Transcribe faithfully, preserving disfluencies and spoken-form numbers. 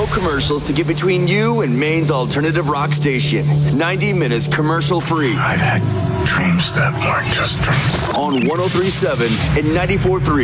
no commercials to get between you and Maine's alternative rock station. ninety minutes commercial free. I've had dreams that weren't just dreams. On one oh three point seven and ninety-four point three.